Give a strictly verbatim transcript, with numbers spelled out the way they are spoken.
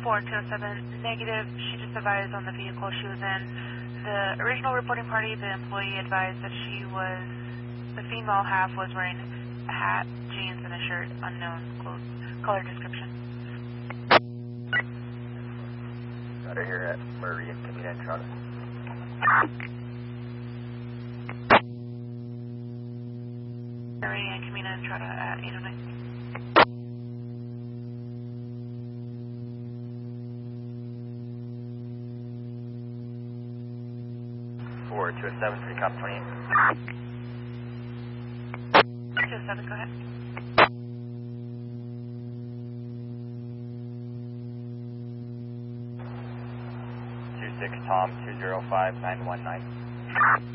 four two oh seven, negative. She just advised on the vehicle she was in. The original reporting party, the employee advised that she was, the female half was wearing a hat, jeans, and a shirt, unknown clothes, color description. Got her here at Murray and Camino Entrada. Murray and Camino Entrada at eight oh nine. four two oh seven, three cop twenty-eight. two oh seven, go ahead. two six Tom, two zero five nine one nine.